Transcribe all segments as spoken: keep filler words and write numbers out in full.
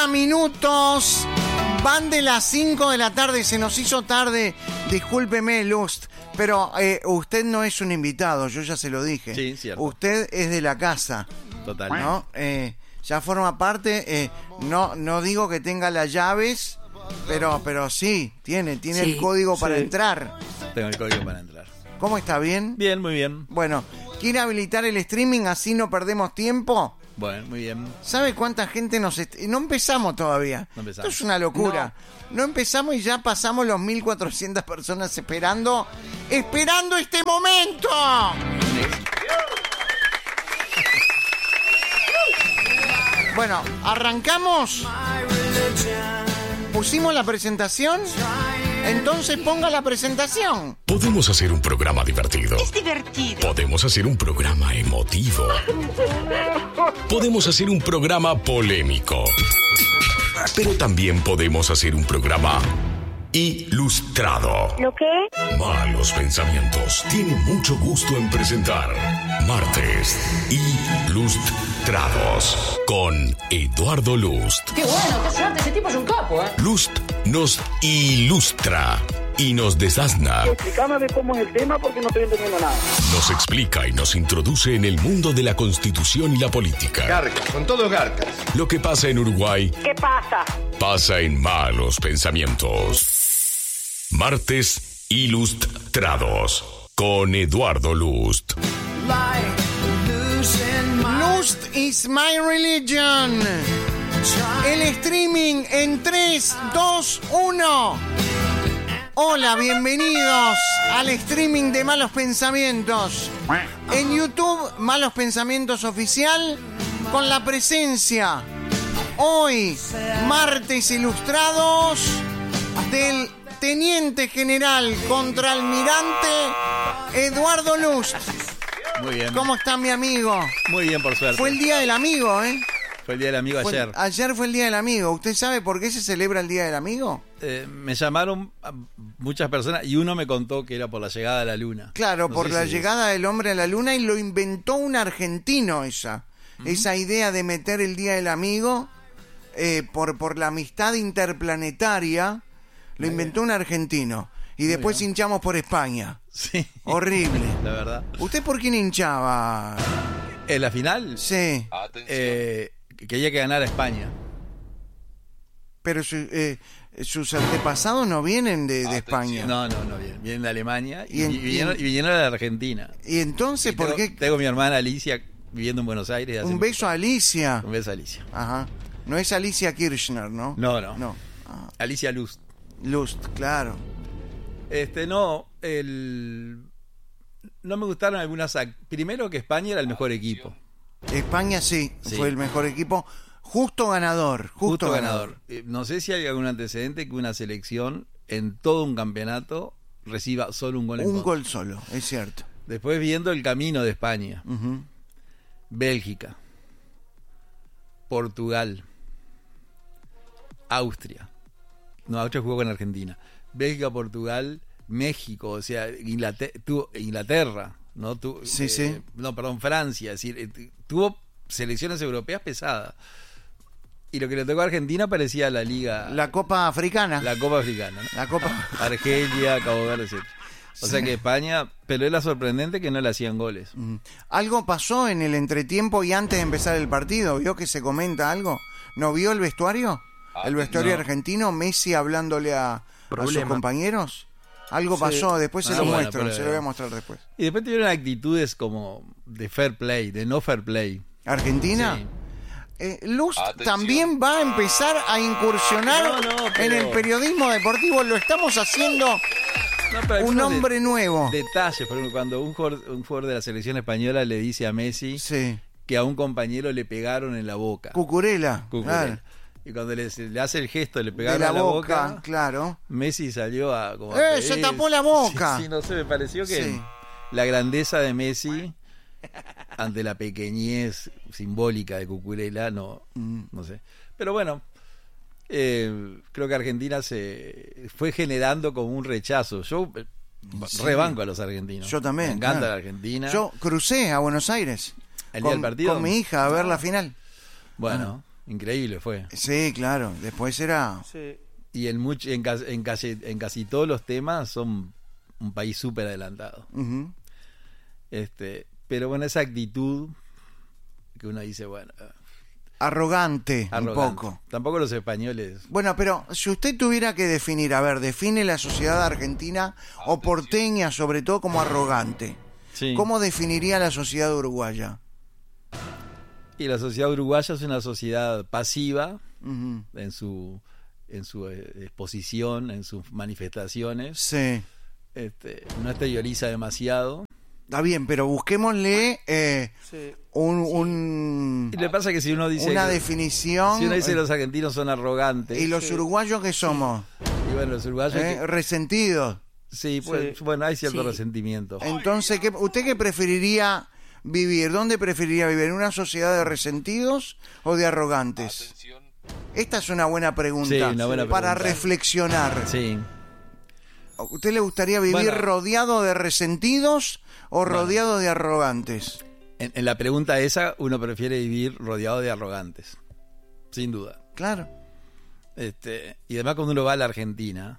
Minutos. Van de las cinco de la tarde. Se nos hizo tarde. Discúlpeme, Lust. Pero eh, usted no es un invitado. Yo ya se lo dije. Sí, cierto. Usted es de la casa. Total. ¿No? Eh, ya forma parte. Eh, no, no digo que tenga las llaves. Pero, pero sí. Tiene, tiene Sí, el código sí. para entrar. Tengo el código para entrar. ¿Cómo está? ¿Bien? Bien, muy bien. Bueno, ¿quiere habilitar el streaming así no perdemos tiempo? Bueno, muy bien. ¿Sabe cuánta gente nos... Est- no empezamos todavía. No empezamos. Esto es una locura. No. no empezamos y ya pasamos los mil cuatrocientas personas esperando... ¡Esperando este momento! Bueno, arrancamos. ¿Pusimos la presentación? Entonces ponga la presentación. Podemos hacer un programa divertido. Es divertido. Podemos hacer un programa emotivo. Podemos hacer un programa polémico. Pero también podemos hacer un programa ilustrado. ¿Lo qué? Malos Pensamientos tiene mucho gusto en presentar Martes Ilustrados con Eduardo Lust. Qué bueno, qué suerte, ese tipo es un capo, ¿eh? Lust nos ilustra y nos desasna. Explícame cómo es el tema porque no estoy entendiendo nada. Nos explica y nos introduce en el mundo de la Constitución y la política. Garcas, con todo garcas. Lo que pasa en Uruguay ¿Qué pasa? pasa en Malos Pensamientos. Martes Ilustrados con Eduardo Lust. Lust is my religion. El streaming en tres, dos, uno. Hola, bienvenidos al streaming de Malos Pensamientos. En YouTube, Malos Pensamientos Oficial, con la presencia hoy, martes ilustrados, del Teniente General Contraalmirante Eduardo Lust. Muy bien. ¿Cómo está mi amigo? Muy bien, por suerte. Fue el Día del Amigo, ¿eh? Fue el Día del Amigo Fue- ayer. Ayer fue el Día del Amigo. ¿Usted sabe por qué se celebra el Día del Amigo? Eh, me llamaron a muchas personas y uno me contó que era por la llegada a la luna. Claro, No por sé la si- llegada del hombre a la luna, y lo inventó un argentino esa. Esa idea de meter el Día del Amigo eh, por, por la amistad interplanetaria, lo inventó un argentino. Y después bien. hinchamos por España. Sí. Horrible. La verdad. ¿Usted por quién hinchaba? En la final, Sí, eh, quería que ganara España. pero su- eh, sus antepasados no vienen de, de España. No, no, no, vienen, vienen de Alemania y, Y en- y vinieron, y vinieron a la Argentina. Y entonces, Y ¿por tengo, qué? tengo mi hermana Alicia viviendo en Buenos Aires. hace Un mucho beso a Alicia. tiempo. Un beso a Alicia. Ajá. No es Alicia Kirchner, ¿no? No, no. No. Ah, Alicia Luz. Lust, claro. Este, no, el... No me gustaron algunas... ac- Primero que España era el mejor equipo. España sí, Sí. fue el mejor equipo. Justo ganador. Justo, Justo ganador. ganador. Eh, No sé si hay algún antecedente que una selección en todo un campeonato reciba solo un gol en Un contra. gol solo, es cierto. Después viendo el camino de España, Ujú. Bélgica, Portugal, Austria. No, Austria jugó con Argentina. Bélgica, Portugal, México, o sea, Inglaterra, tuvo, Inglaterra, ¿no? Tu, Sí, sí. No, perdón, Francia, es decir, eh, tuvo selecciones europeas pesadas. Y lo que le tocó a Argentina parecía la liga, la, La Copa Africana. La, Copa Africana, ¿no? Copa. Argelia, Cabo Verde, etcétera. O sea Sí. que España, pero era sorprendente que no le hacían goles. Mm. Algo pasó en el entretiempo y antes de empezar el partido. ¿Vio que se comenta algo? ¿No vio el vestuario? El vestuario no. argentino, Messi hablándole a, a sus Problema. compañeros. Algo Sí. pasó, después se Ah, lo bueno, muestro, pero- se lo voy a mostrar después. Y después tuvieron actitudes como de fair play, de no fair play. ¿Argentina? Sí. Eh, Luz también va a empezar a incursionar No, no, pero- en el periodismo deportivo. Lo estamos haciendo No, pero un algunos hombre de- nuevo. Detalles, por ejemplo, cuando un jugador, un jugador de la selección española le dice a Messi Sí. que a un compañero le pegaron en la boca. Cucurela. Cucurella. Claro. Y cuando le, le hace el gesto de le De pegaron la en la boca, boca, claro. Messi salió a... Como a ¡Eh, pedir. se tapó la boca! Sí, sí, no sé, me pareció que Sí. la grandeza de Messi ante la pequeñez simbólica de Cucurella, no, Mm. no sé. Pero bueno, eh, creo que Argentina se fue generando como un rechazo. Yo eh, Sí. rebanco a los argentinos. Yo también. Me encanta claro. la Argentina. Yo crucé a Buenos Aires ¿El día con, del partido? con mi hija a ver la final. Bueno, increíble fue. Sí, claro. Después era... Sí. Y en, much, en, casi, en, casi, en casi todos los temas son un país súper adelantado. Ujú. Este, pero bueno, esa actitud que uno dice, bueno, Arrogante, arrogante. un poco. Tampoco los españoles. Bueno, pero si usted tuviera que definir, a ver, define la sociedad argentina o porteña sobre todo como arrogante. Sí. ¿Cómo definiría la sociedad uruguaya? Y la sociedad uruguaya es una sociedad pasiva Ujú. en su en su eh, exposición, en sus manifestaciones. Sí. Este, no exterioriza demasiado. Está bien, pero busquémosle eh, Sí. un, un- Y le pasa que si uno dice una definición. si uno dice eh, los argentinos son arrogantes, ¿Y los uruguayos qué somos? y bueno, los uruguayos ¿Eh? que- Resentidos. sí, pues, Sí. bueno, hay cierto Sí. resentimiento. Entonces, ¿qué, ¿usted qué preferiría vivir? ¿Dónde preferiría vivir? ¿En una sociedad de resentidos o de arrogantes? Esta es una buena pregunta, Sí, una buena para pregunta. reflexionar. Sí. ¿A ¿Usted le gustaría vivir Bueno. rodeado de resentidos o rodeado de arrogantes? En, en la pregunta esa, uno prefiere vivir rodeado de arrogantes, sin duda. Claro. Este, y además cuando uno va a la Argentina,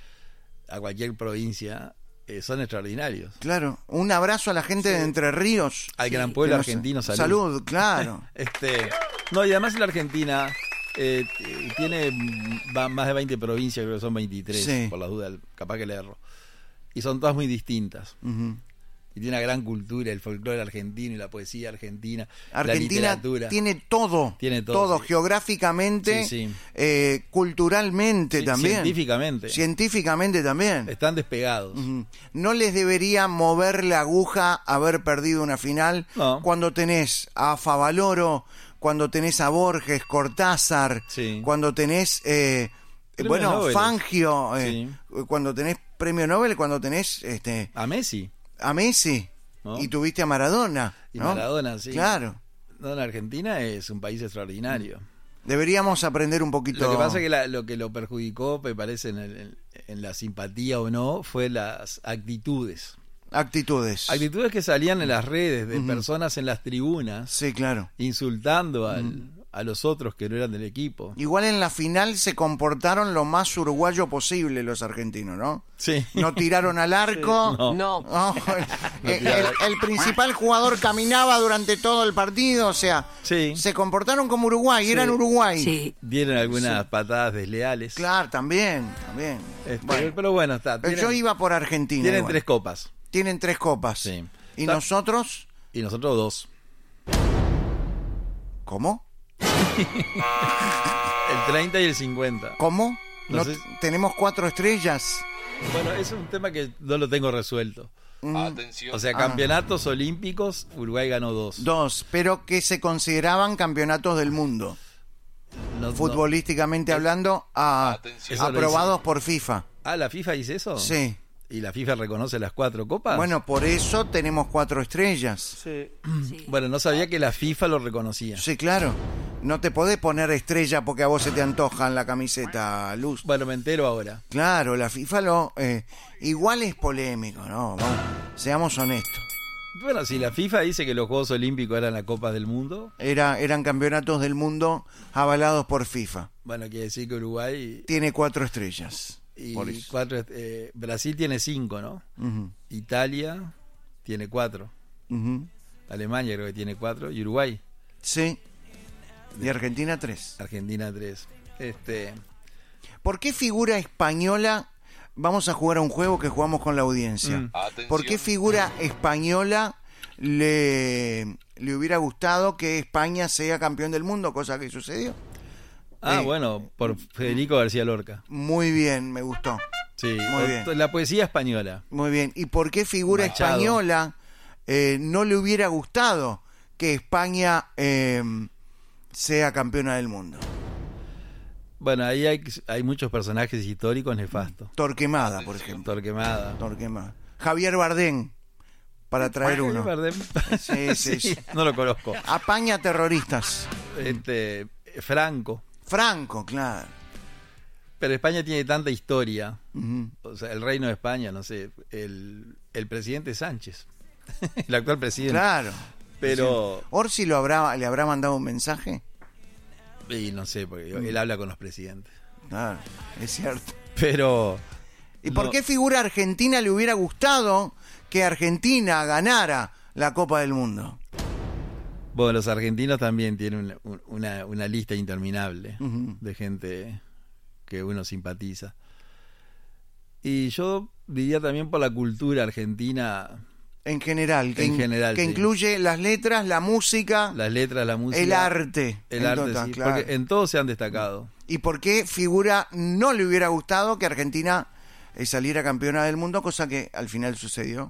a cualquier provincia, eh, son extraordinarios. Claro, un abrazo a la gente de Entre Ríos. Al gran pueblo Que nos- argentino, salud. Salud, claro. Este, no, y además la Argentina eh, t- tiene mm, va- más de veinte provincias, creo que son veintitrés, Sí. por las dudas, capaz que le erro. Y son todas muy distintas. Ujú. Y tiene una gran cultura, el folclore argentino y la poesía argentina, la Argentina literatura. tiene todo, Tiene todo, sí. geográficamente, Sí, sí. eh, culturalmente Sí, también, científicamente. científicamente también. Están despegados. Ujú. No les debería mover la aguja haber perdido una final No. cuando tenés a Favaloro, cuando tenés a Borges, Cortázar, Sí. cuando tenés, eh, Premios bueno, Nobel. Fangio, eh, Sí. cuando tenés premio Nobel, cuando tenés este, A Messi. a Messi ¿No? y tuviste a Maradona. Y ¿no? Maradona, sí. Claro. No, la Argentina es un país extraordinario. Deberíamos aprender un poquito. Lo que pasa es que la- lo que lo perjudicó, me parece, en, el- en- en la simpatía o no, fue las actitudes. Actitudes. Actitudes que salían en las redes de personas en las tribunas Sí, claro. insultando al- a los otros que no eran del equipo. Igual en la final se comportaron lo más uruguayo posible los argentinos, ¿no? Sí. No tiraron al arco. No. No. No, el, el- tiraron. el principal jugador caminaba durante todo el partido, o sea, Sí. se comportaron como Uruguay, eran Uruguay. Sí. Dieron algunas patadas desleales. Claro, también, también. Este, Bueno, pero bueno, está. pero Tienen, yo iba por Argentina. tienen igual. tres copas. Tienen tres copas. Sí. ¿Y Está- nosotros? Y nosotros dos. ¿Cómo? El treinta y el cincuenta. ¿Cómo? No No sé- tenemos cuatro estrellas. Bueno, es un tema que no lo tengo resuelto. O sea, Ah. campeonatos olímpicos, Uruguay ganó dos. Dos, pero que se consideraban campeonatos del mundo. No- no- Futbolísticamente hablando, a- Eso lo aprobados por FIFA. Ah, ¿la FIFA dice eso? Sí. ¿Y la FIFA reconoce las cuatro copas? Bueno, por eso tenemos cuatro estrellas. Sí. Sí. Bueno, no sabía que la FIFA lo reconocía. Sí, claro. No te podés poner estrella porque a vos se te antoja en la camiseta, Luz. Bueno, me entero ahora. Claro, la FIFA lo... eh, igual es polémico, ¿no? Vamos, seamos honestos. Bueno, si la FIFA dice que los Juegos Olímpicos eran la Copa del Mundo, Era, eran campeonatos del mundo avalados por FIFA. bueno, quiere decir que Uruguay Tiene cuatro estrellas. y por eso. cuatro, eh, Brasil tiene cinco, ¿no? Ujú, Italia tiene cuatro, ujú. Alemania creo que tiene cuatro y Uruguay, Sí. Y Argentina tres. Argentina tres. Este, ¿Por qué figura española? Vamos a jugar a un juego que jugamos con la audiencia. Mm. ¿Por qué figura española le, le hubiera gustado que España sea campeón del mundo? Cosa que sucedió. ah, Eh, bueno, por Federico García Lorca. Muy bien, me gustó. Sí, Muy o- bien. la poesía española. Muy bien. ¿Y por qué figura Machado. española eh, no le hubiera gustado que España eh, sea campeona del mundo? Bueno, ahí hay, hay muchos personajes históricos nefastos. Torquemada, por ejemplo. Torquemada. Torquemada. Javier Bardem, para traer uno. Bardem. Sí, sí, sí. No lo conozco. Apaña terroristas. Este, Franco. Franco, claro. Pero España tiene tanta historia. Ujú. O sea, el reino de España, no sé, el, el presidente Sánchez. El actual presidente. Claro. Pero ¿Orsi lo habrá, le habrá mandado un mensaje? Y no sé, porque él habla con los presidentes. Claro, es cierto. Pero... ¿Y por no. qué figura argentina le hubiera gustado que Argentina ganara la Copa del Mundo? Bueno, los argentinos también tienen una, una, una lista interminable Uh-huh. de gente que uno simpatiza. Y yo diría también por la cultura argentina, En general, que, En in- general, que sí. incluye las letras, la música, las letras, la música, el arte. el en arte, total, sí, claro. porque en todo se han destacado. ¿Y por qué figura no le hubiera gustado que Argentina eh, saliera campeona del mundo, cosa que al final sucedió?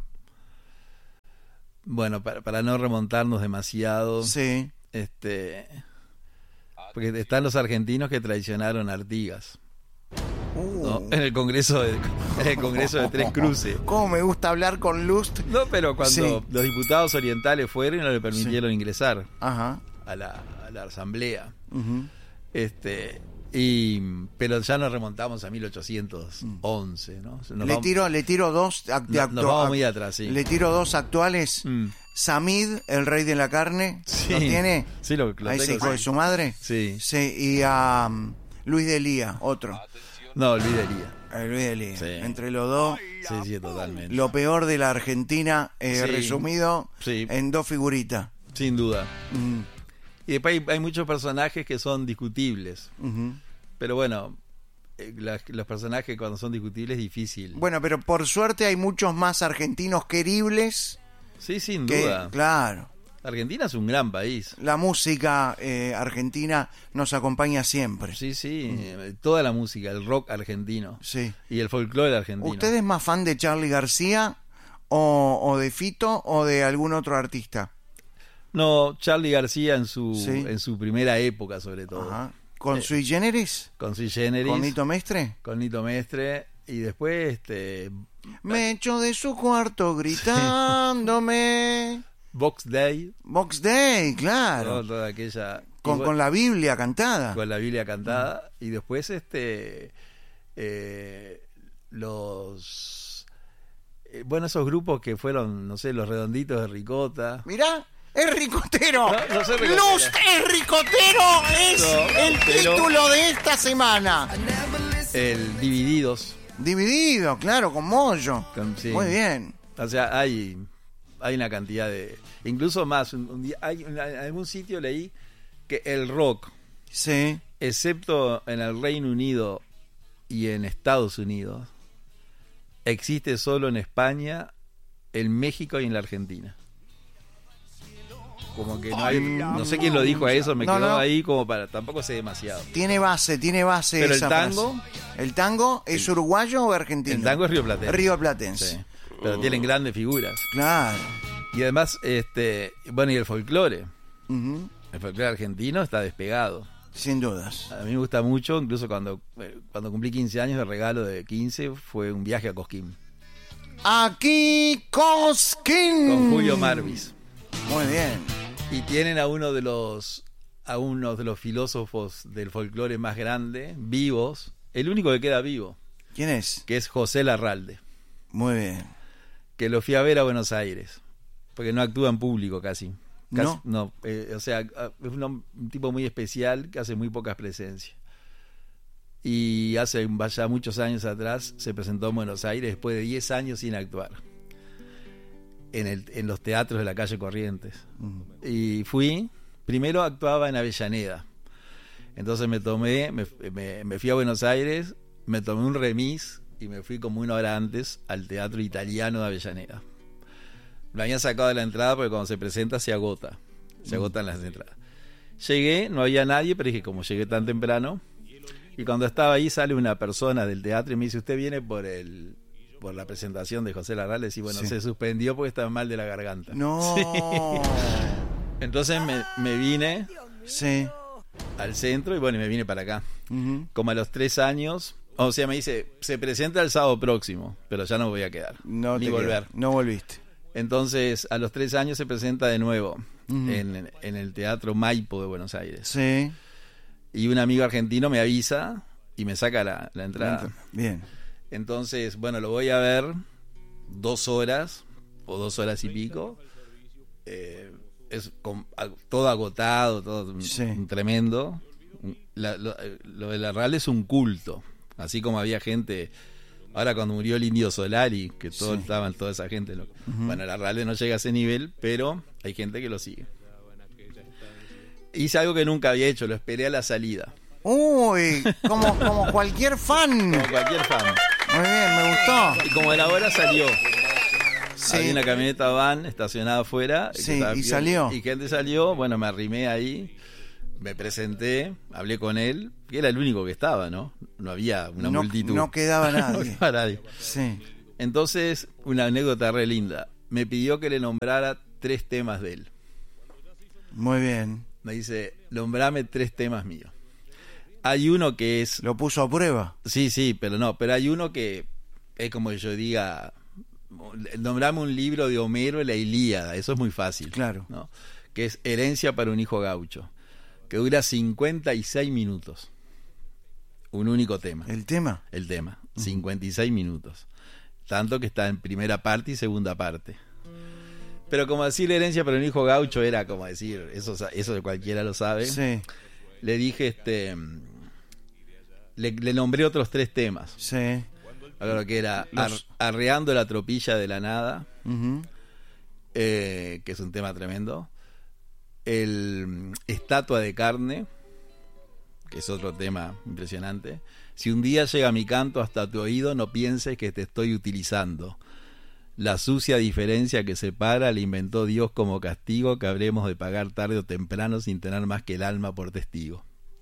Bueno, para, para no remontarnos demasiado, Sí. este, porque están los argentinos que traicionaron a Artigas, Uh. ¿no? En el Congreso de, en el Congreso de Tres Cruces. Cómo me gusta hablar con Lust. No, pero cuando Sí. los diputados orientales fueron y no le permitieron ingresar Ajá. a la, a la asamblea. Ujú. Este, y pero ya nos remontamos a mil ochocientos once, ¿no? Nos Le vamos- tiro, le tiro dos act- No- nos actu- vamos ac- muy atrás, sí. Le tiro dos actuales. Mm. Samid, el rey de la carne, Sí. ¿lo tiene? Sí, lo, lo a ese tengo, hijo de sí. su madre. Sí. Sí, y a um, Luis de Lía, otro. No, olvidaría. A Luis de Lía. Sí. Entre los dos, Sí, sí, totalmente. lo peor de la Argentina, eh, Sí. resumido Sí. en dos figuritas. Sin duda. Mm, Y después hay, hay muchos personajes que son discutibles. ujú. Pero bueno, eh, la- los personajes cuando son discutibles es difícil. Bueno, pero por suerte hay muchos más argentinos queribles Sí, sin que, duda. claro, Argentina es un gran país. la música eh, argentina nos acompaña siempre. Sí, sí. eh, Toda la música, el rock argentino Sí. y el folclore argentino. ¿Usted es más fan de Charly García o, o de Fito o de algún otro artista? No, Charly García en su Sí. en su primera época sobre todo. Ajá. ¿Con Eh, Sui Generis? Con Sui Generis, ¿Con Nito Mestre? con Nito Mestre y después este Me echo de su cuarto gritándome. Box Day, Box Day, ¿no? claro. Toda aquella Con, y con la Biblia cantada. con la Biblia cantada y después este eh, los eh, bueno, esos grupos que fueron, no sé, los Redonditos de Ricota. Mirá, es ricotero. No, no soy ricotero. Lust es ricotero. Es No, el pero- título de esta semana. El Divididos. Dividido, claro, con Moyo. Con- sí. Muy bien. O sea, hay hay una cantidad de incluso más un, un día hay en algún sitio leí que el rock, Sí. excepto en el Reino Unido y en Estados Unidos, existe solo en España, en México y en la Argentina. Como que no hay, no sé quién lo dijo a eso, me No, quedó no. ahí como para, tampoco sé demasiado. Tiene base, tiene base. Pero el esa tango- frase. ¿El tango es uruguayo o argentino? El tango es rioplatense. Rioplatense. Sí, pero tienen grandes figuras. Claro. Y además, este, bueno, y el folclore. Ujú. El folclore argentino está despegado. Sin dudas. A mí me gusta mucho, incluso cuando, eh, cuando cumplí quince años, el regalo de quince fue un viaje a Cosquín. Aquí Cosquín. Con Julio Marvis. Muy bien. Y tienen a uno de los a uno de los filósofos del folclore más grande, vivos, el único que queda vivo, ¿Quién es? que es José Larralde, Muy bien. que lo fui a ver a Buenos Aires, porque no actúa en público casi. Casi- ¿No? eh, o sea, es un, hom- un tipo muy especial que hace muy pocas presencias. Y hace ya muchos años atrás se presentó en Buenos Aires después de diez años sin actuar. En, el, en los teatros de la calle Corrientes. Y fui, primero actuaba en Avellaneda. Entonces me tomé, me, me, me fui a Buenos Aires, me tomé un remis y me fui como una hora antes al Teatro Italiano de Avellaneda. Lo habían sacado de la entrada porque cuando se presenta se agota. Se agotan las entradas. Llegué, no había nadie, pero dije, como llegué tan temprano. Y cuando estaba ahí sale una persona del teatro y me dice, ¿usted viene por el por la presentación de José Larralde? Y bueno, Sí. se suspendió porque estaba mal de la garganta. No. Sí. Entonces me, me vine Sí. al centro y bueno, y me vine para acá. Ujú. Como a los tres años, o sea, me dice, se presenta el sábado próximo, pero ya no voy a quedar, No ni te volver. queda- No volviste. Entonces, a los tres años se presenta de nuevo Ujú. en, en el Teatro Maipo de Buenos Aires. Sí. Y un amigo argentino me avisa y me saca la, la entrada. Bien. Entonces, bueno, lo voy a ver dos horas o dos horas y pico. Eh, es con- a- todo agotado, todo un- Sí. un tremendo. Un, la, lo, lo de la Real es un culto. Así como había gente... Ahora cuando murió el Indio Solari, que todos Sí. estaban, toda esa gente... Lo, uh-huh. Bueno, la Real no llega a ese nivel, pero hay gente que lo sigue. Hice algo que nunca había hecho, lo esperé a la salida. Uy, como, como cualquier fan. Como cualquier fan. Muy bien, me gustó. Y como de la hora salió. Sí. Había una camioneta van estacionada afuera. Sí, que estaba y piola, salió. Y gente salió, bueno, me arrimé ahí, me presenté, hablé con él, que era el único que estaba, ¿no? No había una No, multitud. no quedaba No nadie. quedaba nadie. Sí. Entonces, una anécdota re linda. Me pidió que le nombrara tres temas de él. Muy bien. Me dice, nombrame tres temas míos. Hay uno que es... Lo puso a prueba. Sí, sí, pero no, pero hay uno que es como que yo diga, nombrame un libro de Homero, la Ilíada, eso es muy fácil. Claro. ¿No? Que es Herencia para un hijo gaucho, que dura cincuenta y seis minutos. Un único tema. ¿El tema? El tema, cincuenta y seis minutos. Tanto que está en primera parte y segunda parte. Pero como decir Herencia para un hijo gaucho era como decir, eso, eso cualquiera lo sabe. Sí. Le dije, este... Le, le nombré otros tres temas. Sí. Lo que era ar, Los... Arreando la tropilla de la nada, uh-huh. eh, que es un tema tremendo. El Estatua de carne, que es otro tema impresionante. Si un día llega mi canto hasta tu oído, no pienses que te estoy utilizando. La sucia diferencia que separa la inventó Dios como castigo, que habremos de pagar tarde o temprano sin tener más que el alma por testigo.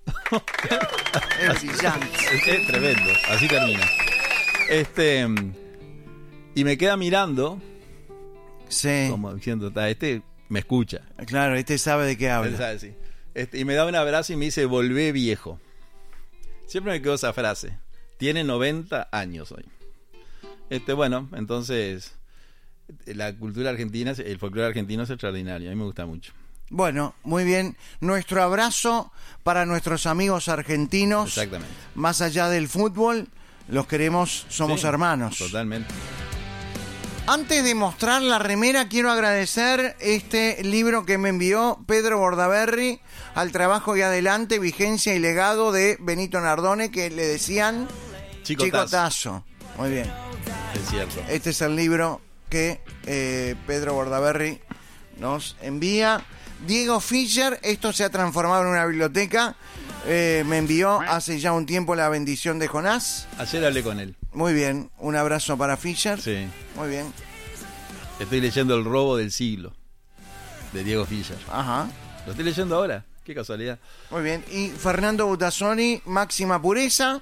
Es brillante. Es, es tremendo, así termina. Este y me queda mirando, Sí. como diciendo, este me escucha. Claro, este sabe de qué habla. ¿Sabe? Sí. Este, y me da un abrazo y me dice, volvé viejo. Siempre me quedó esa frase. Tiene noventa años hoy. Este, bueno, entonces la cultura argentina, el folclore argentino es extraordinario, a mí me gusta mucho. Bueno, muy bien. Nuestro abrazo para nuestros amigos argentinos. Exactamente. Más allá del fútbol, los queremos, somos Sí, hermanos. Totalmente. Antes de mostrar la remera, quiero agradecer este libro que me envió Pedro Bordaberry, Al trabajo y adelante, vigencia y legado, de Benito Nardone, que le decían Chicotazo. Chicotazo. Muy bien. Es cierto. Este es el libro que eh, Pedro Bordaberry nos envía. Diego Fischer, esto se ha transformado en una biblioteca. Eh, me envió hace ya un tiempo La bendición de Jonás. Ayer hablé con él. Muy bien, un abrazo para Fischer. Sí. Muy bien. Estoy leyendo El robo del siglo, de Diego Fischer. Ajá. Lo estoy leyendo ahora. Qué casualidad. Muy bien. Y Fernando Butazzoni, Máxima Pureza.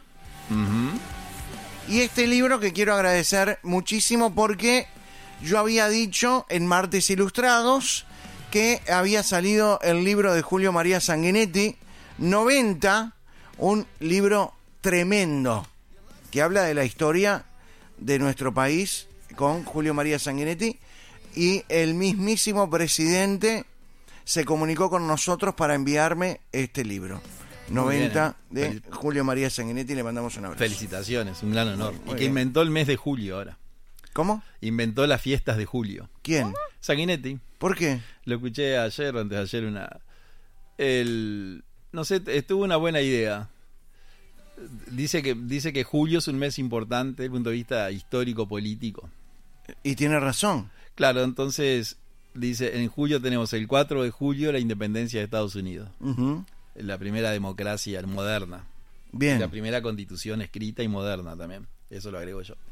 Uh-huh. Y este libro que quiero agradecer muchísimo porque yo había dicho en Martes Ilustrados que había salido el libro de Julio María Sanguinetti, noventa, un libro tremendo que habla de la historia de nuestro país con Julio María Sanguinetti, y el mismísimo presidente se comunicó con nosotros para enviarme este libro. noventa bien, ¿eh? de Julio María Sanguinetti, le mandamos un abrazo. Felicitaciones, un gran honor. Muy y que bien. inventó el mes de julio ahora. ¿Cómo? Inventó las fiestas de julio. ¿Quién? Sanguinetti. ¿Por qué? Lo escuché ayer o antes de ayer una... El... No sé, estuvo una buena idea. Dice que, dice que julio es un mes importante desde el punto de vista histórico-político. Y tiene razón. Claro, entonces dice, en julio tenemos el cuatro de julio la independencia de Estados Unidos. Uh-huh. La primera democracia moderna. Bien. La primera constitución escrita y moderna también. Eso lo agrego yo.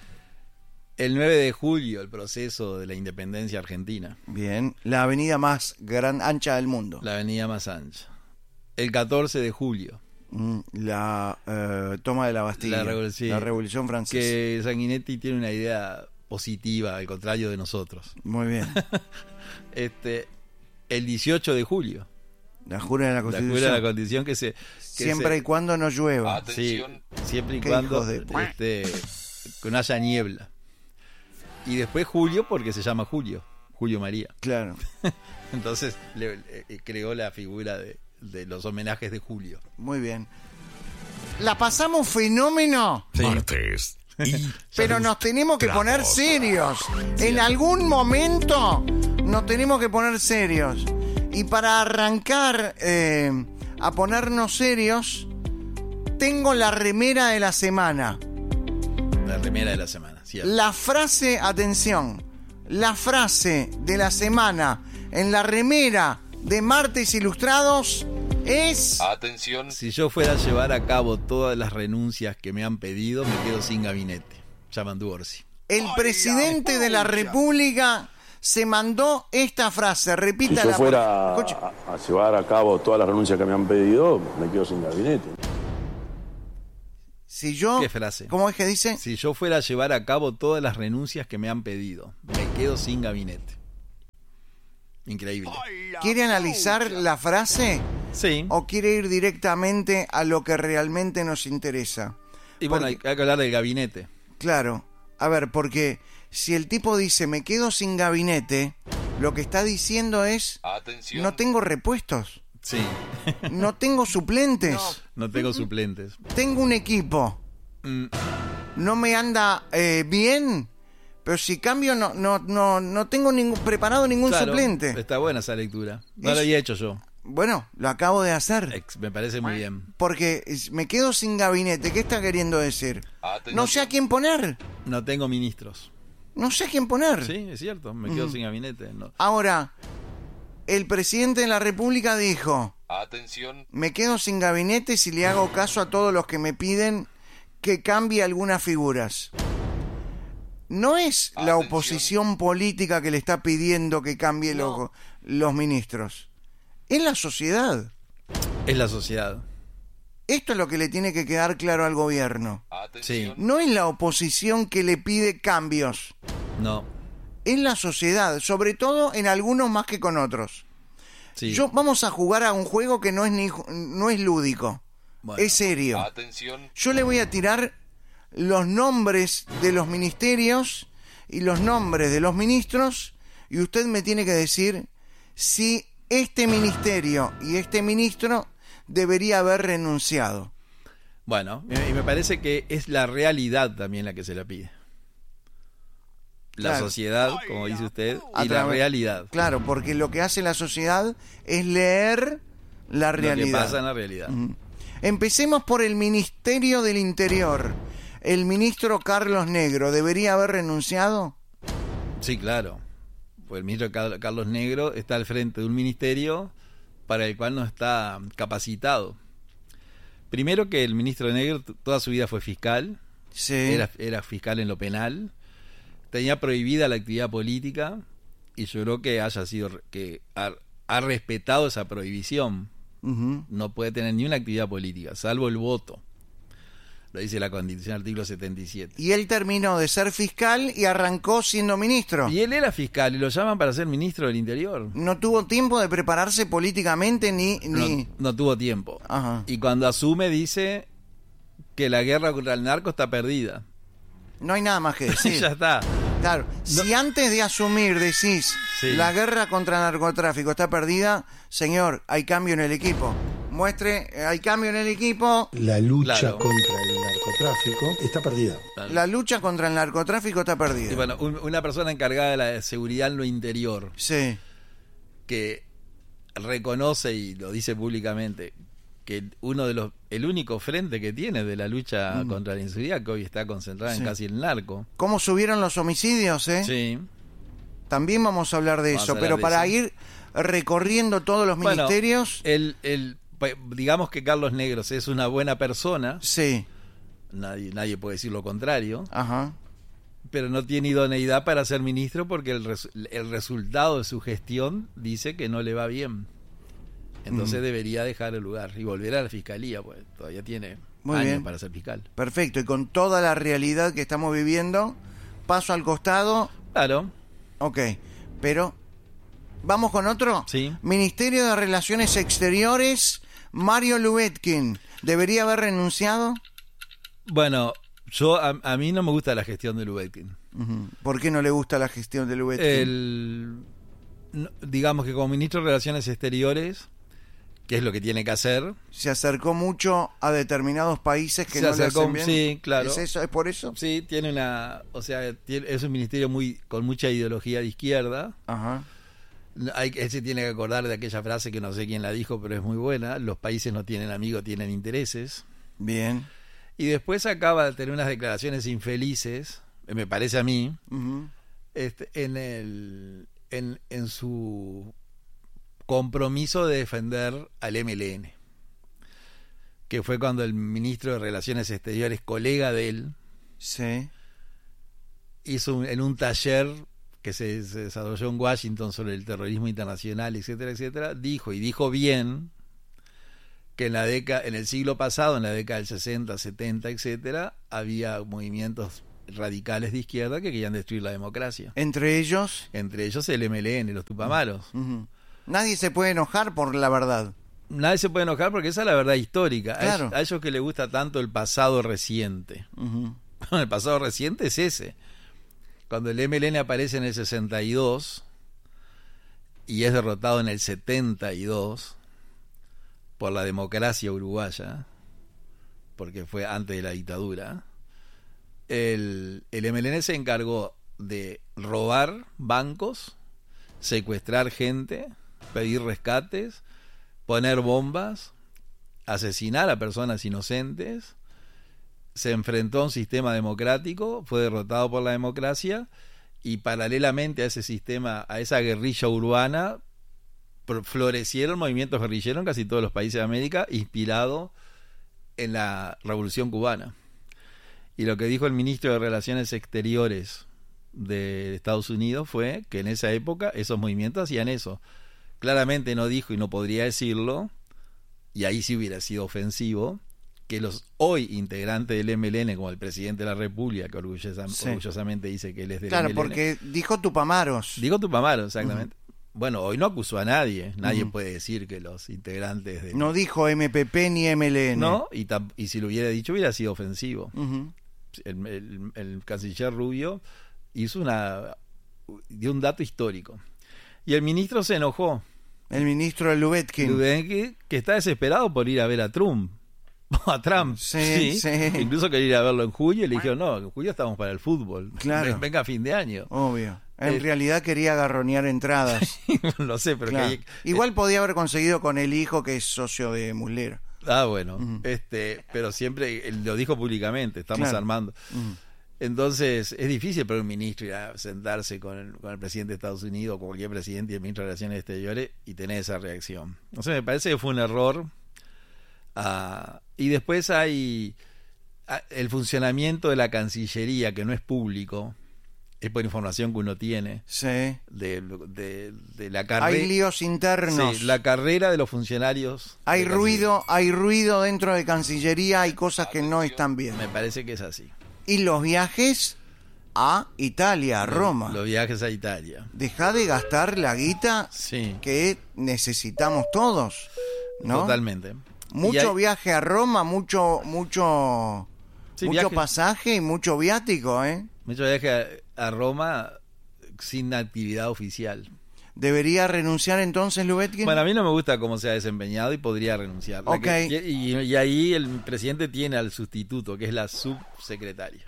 El nueve de julio, el proceso de la independencia argentina. Bien. La avenida más gran ancha del mundo. La avenida más ancha. El catorce de julio. Mm, La eh, toma de la Bastilla. La, revol- sí, la Revolución Francesa. Que Sanguinetti tiene una idea positiva, al contrario de nosotros. Muy bien. este El dieciocho de julio. La jura de la La Constitución. jura de la Constitución que se... Que Siempre se, y cuando no llueva. Sí, siempre y Qué cuando hijos de puta. este, que no haya niebla. Y después julio, porque se llama Julio, Julio María. Claro. Entonces le, le, creó la figura de, de los homenajes de Julio. Muy bien. La pasamos fenómeno. Sí. Martes. Y Pero nos tenemos que poner Tramos. serios. En algún momento nos tenemos que poner serios. Y para arrancar eh, a ponernos serios, tengo la remera de la semana. La remera de la semana, cierto. La frase, atención, la frase de la semana en la remera de Martes Ilustrados es... Atención. Si yo fuera a llevar a cabo todas las renuncias que me han pedido, me quedo sin gabinete. Yamandu Orsi. El presidente de la República se mandó esta frase, Si repítala. yo fuera por- a, Escuche. a llevar a cabo todas las renuncias que me han pedido, me quedo sin gabinete. Si yo... ¿Qué frase? ¿Cómo es que dice? Si yo fuera a llevar a cabo todas las renuncias que me han pedido, me quedo sin gabinete. Increíble. ¿Quiere analizar la frase Sí. o quiere ir directamente a lo que realmente nos interesa? Y bueno, hay, Porque- hay que hablar del gabinete. Claro, a ver, porque si el tipo dice me quedo sin gabinete, lo que está diciendo es Atención. no tengo repuestos, Sí. no tengo suplentes, No tengo suplentes. tengo un equipo, Mm, no me anda eh, bien, pero si cambio no no no no tengo ningún preparado ningún claro, suplente. Está buena esa lectura. No Es- lo había hecho yo. Bueno, lo acabo de hacer. Ex- me parece muy bien. Porque es- me quedo sin gabinete. ¿Qué está queriendo decir? Atención. No sé a quién poner. No tengo ministros. No sé a quién poner. Sí, es cierto. Me quedo sin gabinete. No. Ahora, el presidente de la República dijo, Atención. me quedo sin gabinete si le hago caso a todos los que me piden que cambie algunas figuras. No es la Atención. oposición política que le está pidiendo que cambie los, los ministros. Es la sociedad. Es la sociedad. Esto es lo que le tiene que quedar claro al gobierno. Atención. No es la oposición que le pide cambios. No. Es la sociedad, sobre todo en algunos más que con otros. Sí. Yo vamos a jugar a un juego que no es ni ju- no es lúdico, Bueno. es serio. Atención. Yo le voy a tirar los nombres de los ministerios y los nombres de los ministros y usted me tiene que decir si este ministerio y este ministro debería haber renunciado. Bueno, y me parece que es la realidad también la que se la pide. La Claro. sociedad, como dice usted, A y la través- realidad. Claro, porque lo que hace la sociedad es leer la Lo que realidad. pasa en la realidad. Empecemos por el Ministerio del Interior. El ministro Carlos Negro, ¿debería haber renunciado? Sí, claro. Pues el ministro Car- Carlos Negro está al frente de un ministerio para el cual no está capacitado. Primero que el ministro Negro t- toda su vida fue fiscal, Sí. era, era fiscal en lo penal, tenía prohibida la actividad política y yo creo que haya sido re- que ha, ha respetado esa prohibición. Ujú. No puede tener ni una actividad política, salvo el voto. Lo dice la Constitución, artículo setenta y siete. Y él terminó de ser fiscal y arrancó siendo ministro. Y él era fiscal y lo llaman para ser ministro del Interior. No tuvo tiempo de prepararse políticamente ni... ni... No, no tuvo tiempo. Ajá. Y cuando asume dice que la guerra contra el narco está perdida. No hay nada más que decir. Ya está. Claro, si antes de asumir decís Sí. la guerra contra el narcotráfico está perdida, señor, hay cambio en el equipo. Muestre, eh, hay cambio en el equipo. La lucha Claro. contra el narcotráfico está perdida. La lucha contra el narcotráfico está perdida. Y bueno, un- una persona encargada de la seguridad en lo interior Sí. que reconoce y lo dice públicamente que uno de los el único frente que tiene de la lucha contra la inseguridad que hoy está concentrada Mm. Sí. en casi el narco. ¿Cómo subieron los homicidios, eh? Sí. También vamos a hablar de Vamos eso, a hablar pero de para eso. ir recorriendo todos los Bueno, ministerios, el, el, pues, digamos que Carlos Negros es una buena persona, sí, nadie, nadie puede decir lo contrario, ajá, pero no tiene idoneidad para ser ministro porque el, res- el resultado de su gestión dice que no le va bien. Entonces debería dejar el lugar y volver a la fiscalía, pues todavía tiene Muy años bien. para ser fiscal. perfecto, y con toda la realidad que estamos viviendo, paso al costado, Claro, ok, pero vamos con otro. Sí. Ministerio de Relaciones Exteriores, Mario Lubetkin, ¿debería haber renunciado? bueno, yo a, a mí no me gusta la gestión de Lubetkin. Ujú. ¿Por qué no le gusta la gestión de Lubetkin? El, no, digamos que como ministro de Relaciones Exteriores, que es lo que tiene que hacer, Se acercó mucho a determinados países que Se no acercó, le hacen bien. sí, claro. ¿Es eso? ¿Es por eso? sí, tiene una, o sea, tiene- es un ministerio muy con mucha ideología de izquierda. Ajá. Hay, él se tiene que acordar de aquella frase que no sé quién la dijo, pero es muy buena: los países no tienen amigos, tienen intereses. Bien. Y después acaba de tener unas declaraciones infelices, me parece a mí, uh-huh. este, en, el, en, en su compromiso de defender al M L N, que fue cuando el ministro de Relaciones Exteriores, colega de él, sí. hizo un, en un taller que se, se desarrolló en Washington sobre el terrorismo internacional, etcétera, etcétera, dijo, y dijo bien, que en la década, en el siglo pasado, en la década del sesenta, setenta, etcétera, había movimientos radicales de izquierda que querían destruir la democracia. ¿Entre ellos? Entre ellos el M L N, los Tupamaros. Uh-huh. Nadie se puede enojar por la verdad. Nadie se puede enojar porque esa es la verdad histórica. Claro. A, ellos, a ellos que les gusta tanto el pasado reciente. Uh-huh. El pasado reciente es ese. Cuando el M L N aparece en el sesenta y dos y es derrotado en el setenta y dos por la democracia uruguaya, porque fue antes de la dictadura, el, el M L N se encargó de robar bancos, secuestrar gente, pedir rescates, poner bombas, asesinar a personas inocentes. Se enfrentó a un sistema democrático, fue derrotado por la democracia, y paralelamente a ese sistema, a esa guerrilla urbana, florecieron movimientos guerrilleros en casi todos los países de América, inspirado en la Revolución Cubana. Y lo que dijo el ministro de Relaciones Exteriores de Estados Unidos fue que en esa época esos movimientos hacían eso. Claramente no dijo, y no podría decirlo, y ahí sí hubiera sido ofensivo, que los hoy integrantes del M L N, como el presidente de la República, que orgullosa, sí. orgullosamente dice que él es del claro, M L N. Claro, porque dijo Tupamaros. Dijo Tupamaros, exactamente. Uh-huh. Bueno, hoy no acusó a nadie. Nadie uh-huh. puede decir que los integrantes de... No dijo M P P ni M L N. No, y, tam- y si lo hubiera dicho hubiera sido ofensivo. Uh-huh. El, el, el canciller Rubio hizo una... dio un dato histórico. Y el ministro se enojó. El ministro de Lubetkin. Lubetkin, que está desesperado por ir a ver a Trump. A Trump, sí, sí. sí. Incluso quería ir a verlo en julio y le dijeron, no, en julio estamos para el fútbol. Claro. Venga a fin de año. Obvio. En eh, realidad quería garronear entradas. Lo sé, pero claro. que hay, igual eh, podía haber conseguido con el hijo que es socio de Muslera. Ah, bueno. Uh-huh. este Pero siempre él lo dijo públicamente, estamos claro. armando. Uh-huh. Entonces es difícil para un ministro ir a sentarse con el, con el presidente de Estados Unidos, con cualquier presidente y el ministro de Relaciones Exteriores, y tener esa reacción. O sea, me parece que fue un error. Uh, y después hay uh, el funcionamiento de la Cancillería, que no es público, es por información que uno tiene. Sí. De, de, de la carrera. Hay líos internos. Sí, la carrera de los funcionarios. Hay ruido, hay ruido dentro de Cancillería, hay cosas que no están bien. Me parece que es así. Y los viajes a Italia, a Roma. Los, los viajes a Italia. Deja de gastar la guita sí. que necesitamos todos, ¿no? Totalmente. Mucho hay... viaje a Roma, mucho mucho sí, mucho viaje... pasaje y mucho viático, ¿eh? Mucho viaje a, a Roma sin actividad oficial. ¿Debería renunciar entonces Lubetkin? Bueno, a mí no me gusta cómo se ha desempeñado y podría renunciar. Okay. Que, y, y ahí el presidente tiene al sustituto, que es la subsecretaria.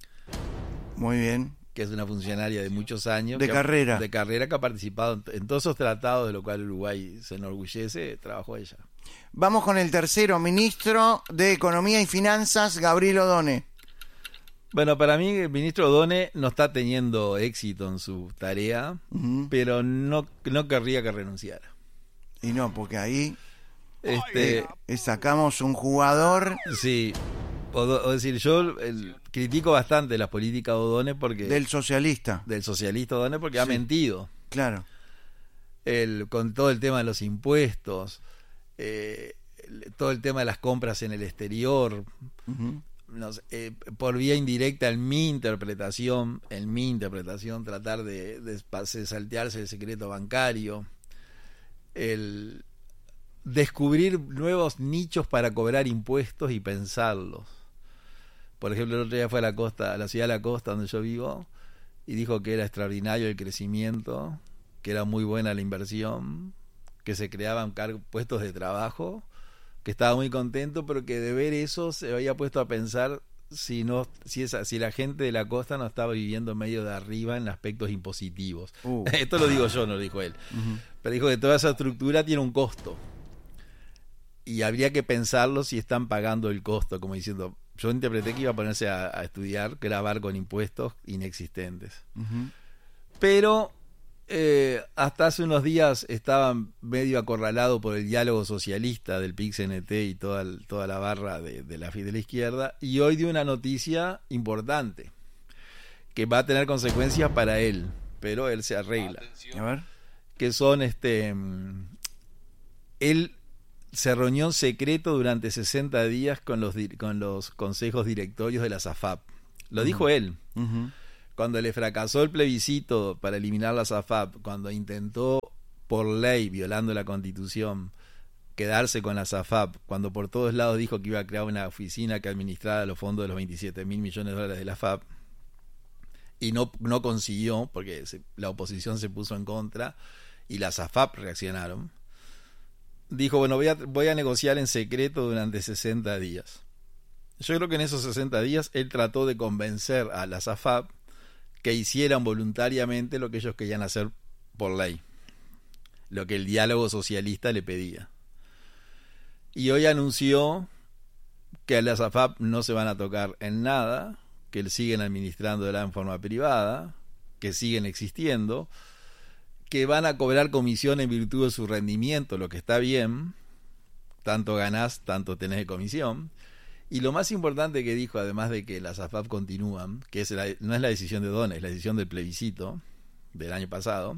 Muy bien. Que es una funcionaria de muchos años. De que carrera. Ha, de carrera que ha participado en, en todos esos tratados de lo cual Uruguay se enorgullece, trabajó ella. Vamos con el tercero, ministro de Economía y Finanzas, Gabriel Odone. Bueno, para mí el ministro Odone no está teniendo éxito en su tarea, uh-huh. pero no, no querría que renunciara. Y no, porque ahí este, eh, sacamos un jugador... Sí, o, o decir, yo el, critico bastante las políticas de Odone porque... Del socialista. Del socialista Odone porque sí. ha mentido. Claro. El, con todo el tema de los impuestos, eh, el, todo el tema de las compras en el exterior... Uh-huh. Nos, eh, por vía indirecta en mi interpretación en mi interpretación tratar de, de, de saltearse el secreto bancario, el descubrir nuevos nichos para cobrar impuestos y pensarlos. Por ejemplo, el otro día fue a la costa, a la ciudad de la costa donde yo vivo, y dijo que era extraordinario el crecimiento, que era muy buena la inversión, que se creaban cargos, puestos de trabajo, que estaba muy contento, pero que de ver eso se había puesto a pensar si no si esa si la gente de la costa no estaba viviendo medio de arriba en aspectos impositivos. Uh. Esto lo digo yo, no lo dijo él. Uh-huh. Pero dijo que toda esa estructura tiene un costo. Y habría que pensarlo si están pagando el costo, como diciendo, yo interpreté que iba a ponerse a, a estudiar, grabar con impuestos inexistentes. Uh-huh. Pero eh, hasta hace unos días estaban medio acorralado por el diálogo socialista del P I C C N T y toda, toda la barra de, de, la, de la izquierda, y hoy dio una noticia importante que va a tener consecuencias para él, pero él se arregla. A ver. Que son este él se reunió en secreto durante sesenta días con los con los consejos directorios de la SAFAP. Lo uh-huh. dijo él. Uh-huh. Cuando le fracasó el plebiscito para eliminar la SAFAP, cuando intentó por ley, violando la Constitución, quedarse con la SAFAP, cuando por todos lados dijo que iba a crear una oficina que administrara los fondos de los veintisiete mil millones de dólares de la F A P, y no, no consiguió, porque se, la oposición se puso en contra, y las A F A P reaccionaron, dijo, bueno, voy a, voy a negociar en secreto durante sesenta días. Yo creo que en esos sesenta días él trató de convencer a las A F A P que hicieran voluntariamente lo que ellos querían hacer por ley, lo que el diálogo socialista le pedía. Y hoy anunció que a las A F A P no se van a tocar en nada, que siguen administrándola en forma privada, que siguen existiendo, que van a cobrar comisión en virtud de su rendimiento, lo que está bien, tanto ganás, tanto tenés de comisión. Y lo más importante que dijo, además de que las A F A P continúan, que es la, no es la decisión de Donner, es la decisión del plebiscito del año pasado,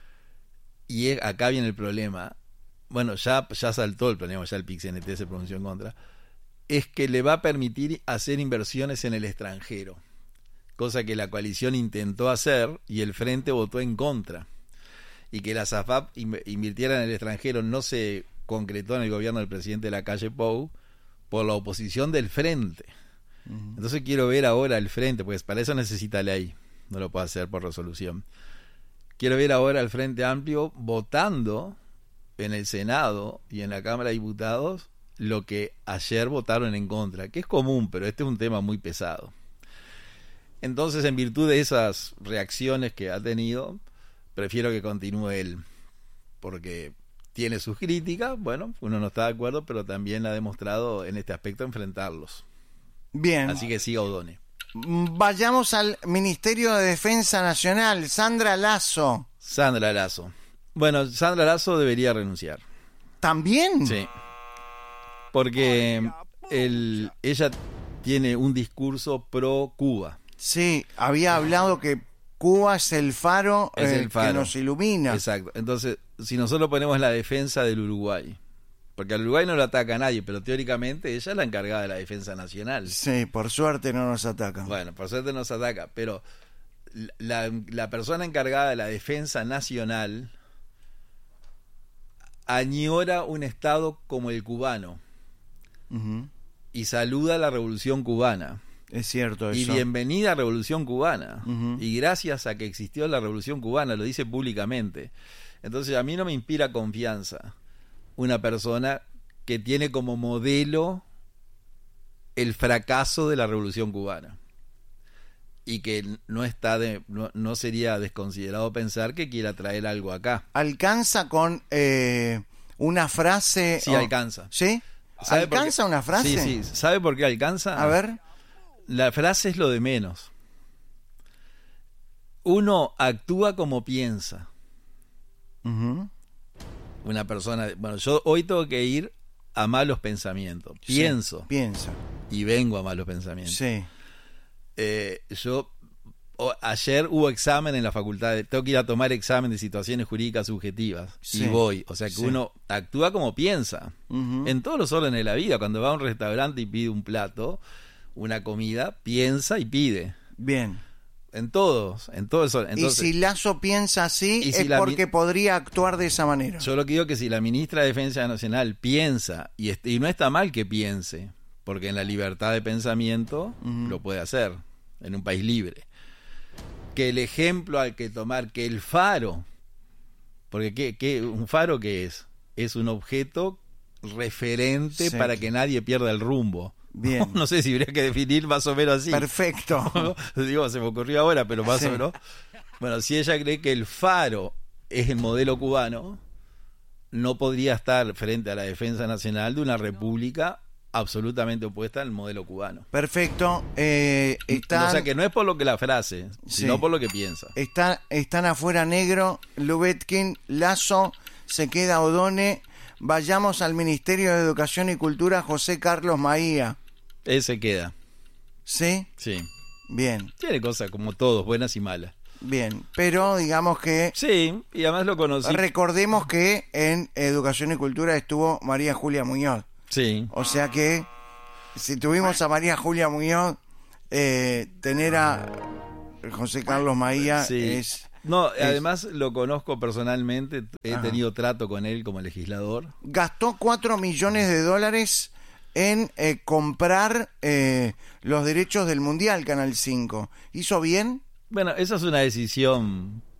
y es, acá viene el problema, bueno, ya, ya saltó el problema, ya el P I C C N T se pronunció en contra, es que le va a permitir hacer inversiones en el extranjero, cosa que la coalición intentó hacer y el Frente votó en contra, y que las A F A P invirtieran en el extranjero no se concretó en el gobierno del presidente Lacalle Pou por la oposición del Frente. Uh-huh. Entonces quiero ver ahora el Frente, pues para eso necesita ley, no lo puede hacer por resolución. Quiero ver ahora al Frente Amplio votando en el Senado y en la Cámara de Diputados lo que ayer votaron en contra, que es común, pero este es un tema muy pesado. Entonces, en virtud de esas reacciones que ha tenido, prefiero que continúe él, porque tiene sus críticas, bueno, uno no está de acuerdo, pero también ha demostrado en este aspecto enfrentarlos. Bien. Así que siga O'Donnell. Vayamos al Ministerio de Defensa Nacional. Sandra Lasso. Sandra Lasso. Bueno, Sandra Lasso debería renunciar. ¿También? Sí. Porque el, ella tiene un discurso pro Cuba. Sí, había hablado que Cuba es el faro, es eh, el faro que nos ilumina. Exacto. Entonces, si nosotros ponemos la defensa del Uruguay, porque al Uruguay no lo ataca a nadie, pero teóricamente ella es la encargada de la defensa nacional. Sí, por suerte no nos atacan. Bueno, por suerte nos ataca, pero la, la persona encargada de la defensa nacional añora un Estado como el cubano. Uh-huh. Y saluda a la Revolución Cubana. Es cierto eso. Y bienvenida a la Revolución Cubana. Uh-huh. Y gracias a que existió la Revolución Cubana, lo dice públicamente. Entonces a mí no me inspira confianza una persona que tiene como modelo el fracaso de la Revolución Cubana. Y que no está de, no, no sería desconsiderado pensar que quiera traer algo acá. ¿Alcanza con eh, una frase? Sí, oh. alcanza. ¿Sí? ¿Alcanza una frase? Sí, sí. ¿Sabe por qué alcanza? A ver. La frase es lo de menos. Uno actúa como piensa. Uh-huh. Una persona... Bueno, yo hoy tengo que ir a malos pensamientos. Pienso. Sí, piensa. Y vengo a malos pensamientos. Sí. Eh, yo... O, ayer hubo examen en la facultad. De, tengo que ir a tomar examen de situaciones jurídicas subjetivas. Sí. Y voy. O sea que sí. Uno actúa como piensa. Uh-huh. En todos los órdenes de la vida. Cuando va a un restaurante y pide un plato, una comida, piensa y pide. Bien. En todos, en todos. Entonces, y si Lasso piensa así, es si porque mi... podría actuar de esa manera. Yo lo que digo es que si la ministra de Defensa Nacional piensa, y, est- y no está mal que piense, porque en la libertad de pensamiento uh-huh. lo puede hacer, en un país libre, que el ejemplo al que tomar, que el faro, porque ¿qué, qué, un faro qué es? Es un objeto referente sí. para que nadie pierda el rumbo. Bien. No sé si habría que definir más o menos así. Perfecto. Digo, se me ocurrió ahora, pero más Sí. o menos. Bueno, si ella cree que el Faro es el modelo cubano, no podría estar frente a la defensa nacional de una república absolutamente opuesta al modelo cubano. Perfecto. Eh, están, O sea que no es por lo que la frase, Sí. sino por lo que piensa. está- están afuera Negro, Lubetkin, Lazo, se queda Odone. Vayamos al Ministerio de Educación y Cultura, José Carlos Maía. Ese queda, ¿Sí? sí. Bien, Tiene cosas como todos, buenas y malas. bien. Pero digamos que Sí, y además lo conocí. recordemos que en Educación y Cultura estuvo María Julia Muñoz. Sí. O sea que si tuvimos a María Julia Muñoz, eh, tener a José Carlos Maía Sí. es... No, es- además lo conozco personalmente, he Ajá. tenido trato con él como legislador. Gastó cuatro millones de dólares en eh, comprar eh, los derechos del Mundial, Canal cinco. ¿Hizo bien? Bueno, esa es una decisión